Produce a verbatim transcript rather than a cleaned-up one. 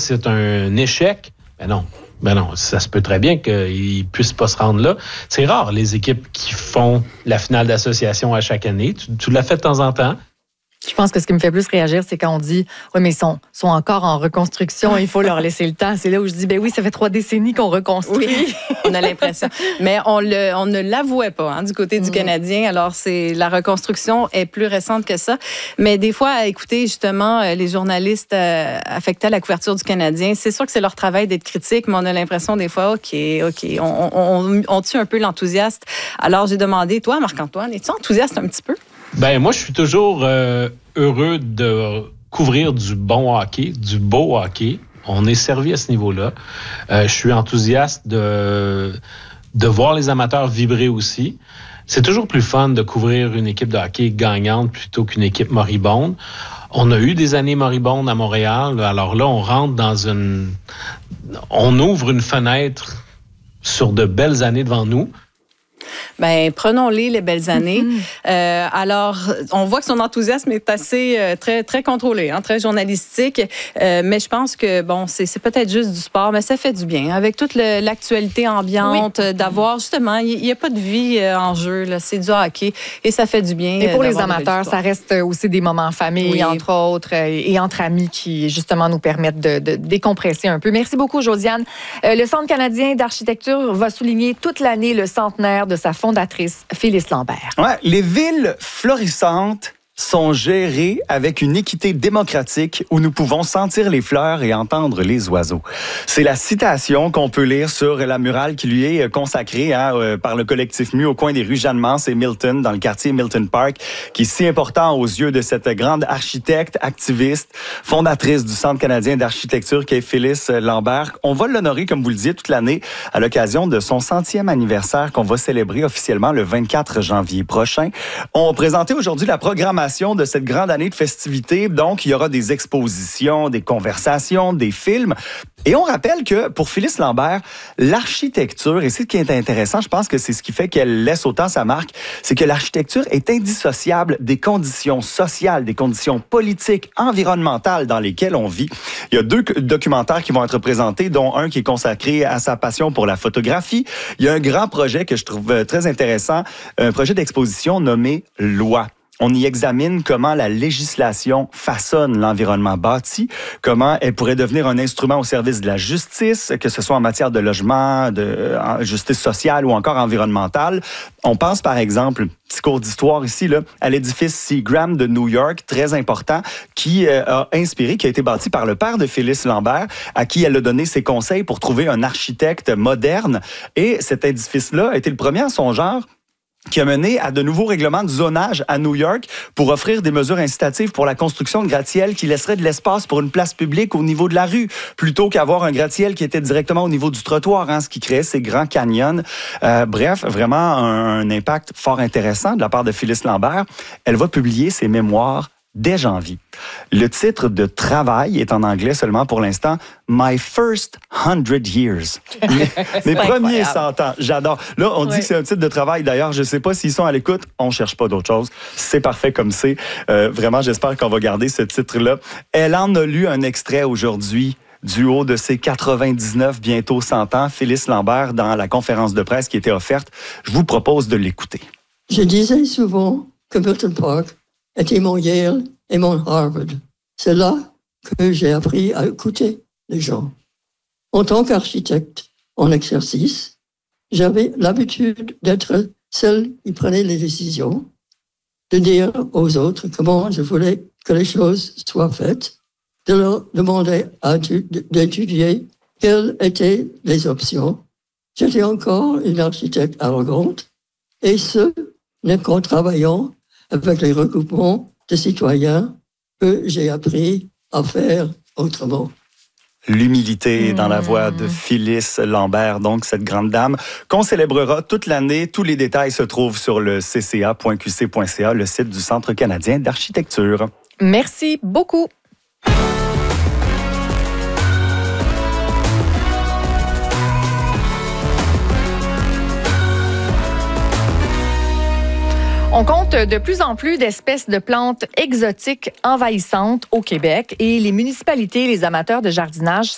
c'est un échec? Ben non. Ben non, ça se peut très bien qu'ils ne puissent pas se rendre là. C'est rare, les équipes qui font la finale d'association à chaque année. Tu, tu l'as fait de temps en temps. Je pense que ce qui me fait plus réagir, c'est quand on dit « Oui, mais ils sont, sont encore en reconstruction, il faut leur laisser le temps. » C'est là où je dis « Ben oui, ça fait trois décennies qu'on reconstruit. Oui, » on a l'impression. Mais on, le, on ne l'avouait pas hein, du côté du mmh. Canadien. Alors, c'est, la reconstruction est plus récente que ça. Mais des fois, à écouter justement les journalistes euh, affectés à la couverture du Canadien, c'est sûr que c'est leur travail d'être critique, mais on a l'impression des fois, OK, OK, on, on, on tue un peu l'enthousiaste. Alors, j'ai demandé, toi, Marc-Antoine, es-tu enthousiaste un petit peu? Ben moi, je suis toujours euh, heureux de couvrir du bon hockey, du beau hockey. On est servi à ce niveau-là. Euh, je suis enthousiaste de, de voir les amateurs vibrer aussi. C'est toujours plus fun de couvrir une équipe de hockey gagnante plutôt qu'une équipe moribonde. On a eu des années moribondes à Montréal. Alors là, on rentre dans une... On ouvre une fenêtre sur de belles années devant nous. Ben prenons-les, les belles années. Mm-hmm. Euh, alors, on voit que son enthousiasme est assez euh, très très contrôlé, hein, très journalistique. Euh, mais je pense que bon, c'est, c'est peut-être juste du sport, mais ça fait du bien avec toute le, l'actualité ambiante, oui. d'avoir justement, il n'y a pas de vie euh, en jeu, là, c'est du hockey et ça fait du bien. Et pour les amateurs, ça reste aussi des moments en famille, oui. entre autres, et entre amis qui justement nous permettent de, de décompresser un peu. Merci beaucoup, Josiane. Euh, le Centre canadien d'architecture va souligner toute l'année le centenaire de sa fondatrice, Phyllis Lambert. Ouais, les villes florissantes sont gérées avec une équité démocratique où nous pouvons sentir les fleurs et entendre les oiseaux. C'est la citation qu'on peut lire sur la murale qui lui est consacrée hein, euh, par le collectif M U au coin des rues Jeanne-Mance et Milton, dans le quartier Milton Park, qui est si important aux yeux de cette grande architecte, activiste, fondatrice du Centre canadien d'architecture qui est Phyllis Lambert. On va l'honorer, comme vous le disiez, toute l'année à l'occasion de son centième anniversaire qu'on va célébrer officiellement le vingt-quatre janvier prochain. On présentait aujourd'hui la programmation de cette grande année de festivités. Donc, il y aura des expositions, des conversations, des films. Et on rappelle que pour Phyllis Lambert, l'architecture, et c'est ce qui est intéressant, je pense que c'est ce qui fait qu'elle laisse autant sa marque, c'est que l'architecture est indissociable des conditions sociales, des conditions politiques, environnementales dans lesquelles on vit. Il y a deux documentaires qui vont être présentés, dont un qui est consacré à sa passion pour la photographie. Il y a un grand projet que je trouve très intéressant, un projet d'exposition nommé « Loi ». On y examine comment la législation façonne l'environnement bâti, comment elle pourrait devenir un instrument au service de la justice, que ce soit en matière de logement, de justice sociale ou encore environnementale. On pense par exemple, petit cours d'histoire ici, là, à l'édifice Seagram de New York, très important, qui euh, a inspiré, qui a été bâti par le père de Phyllis Lambert, à qui elle a donné ses conseils pour trouver un architecte moderne. Et cet édifice-là a été le premier en son genre qui a mené à de nouveaux règlements de zonage à New York pour offrir des mesures incitatives pour la construction de gratte-ciel qui laisserait de l'espace pour une place publique au niveau de la rue, plutôt qu'avoir un gratte-ciel qui était directement au niveau du trottoir, hein, ce qui créait ces grands canyons. Euh, bref, vraiment un, un impact fort intéressant de la part de Phyllis Lambert. Elle va publier ses mémoires dès janvier. Le titre de travail est en anglais seulement pour l'instant, « My First Hundred Years ». Mes, mes premiers cent ans. J'adore. Là, on oui. dit que c'est un titre de travail. D'ailleurs, je ne sais pas s'ils sont à l'écoute. On ne cherche pas d'autre chose. C'est parfait comme c'est. Euh, vraiment, j'espère qu'on va garder ce titre-là. Elle en a lu un extrait aujourd'hui du haut de ses quatre-vingt-dix-neuf, bientôt cent ans, Phyllis Lambert, dans la conférence de presse qui était offerte. Je vous propose de l'écouter. Je disais souvent que Milton Park était mon Yale et mon Harvard. C'est là que j'ai appris à écouter les gens. En tant qu'architecte en exercice, j'avais l'habitude d'être celle qui prenait les décisions, de dire aux autres comment je voulais que les choses soient faites, de leur demander à, d'étudier quelles étaient les options. J'étais encore une architecte arrogante, et ce n'est qu'en travaillant avec les regroupements de citoyens que j'ai appris à faire autrement. L'humilité dans la voix de Phyllis Lambert, donc cette grande dame qu'on célébrera toute l'année. Tous les détails se trouvent sur le c c a point q c point c a, le site du Centre canadien d'architecture. Merci beaucoup. On compte de plus en plus d'espèces de plantes exotiques envahissantes au Québec et les municipalités et les amateurs de jardinage